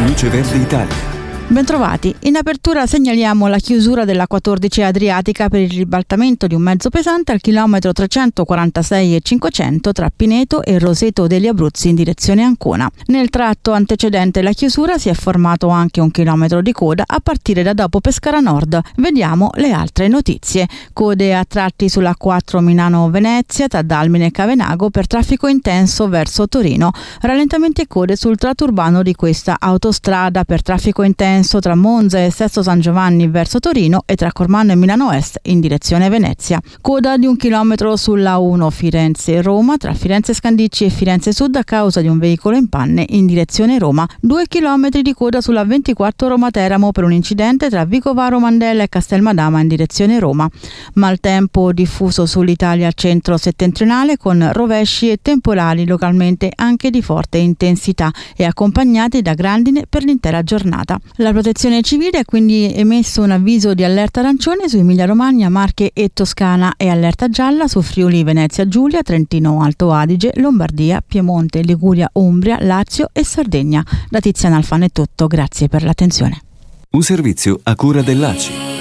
Luce Verde Italia. Bentrovati. In apertura segnaliamo la chiusura della 14 Adriatica per il ribaltamento di un mezzo pesante al chilometro 346+500 tra Pineto e Roseto degli Abruzzi in direzione Ancona. Nel tratto antecedente la chiusura si è formato anche un chilometro di coda a partire da dopo Pescara Nord. Vediamo le altre notizie. Code a tratti sulla 4 Milano-Venezia tra Dalmine e Cavenago per traffico intenso verso Torino. Rallentamenti e code sul tratto urbano di questa autostrada per traffico intenso tra Monza e Sesto San Giovanni verso Torino e tra Cormano e Milano Est in direzione Venezia. Coda di 1 chilometro sulla 1 Firenze-Roma tra Firenze Scandicci e Firenze Sud a causa di un veicolo in panne in direzione Roma. 2 chilometri di coda sulla 24 Roma-Teramo per un incidente tra Vicovaro Mandela e Castelmadama in direzione Roma. Maltempo diffuso sull'Italia centro-settentrionale con rovesci e temporali localmente anche di forte intensità e accompagnati da grandine per l'intera giornata. La Protezione Civile ha quindi emesso un avviso di allerta arancione su Emilia-Romagna, Marche e Toscana e allerta gialla su Friuli, Venezia Giulia, Trentino Alto Adige, Lombardia, Piemonte, Liguria, Umbria, Lazio e Sardegna. Da Tiziana Alfano è tutto, grazie per l'attenzione. Un servizio a cura dell'ACI.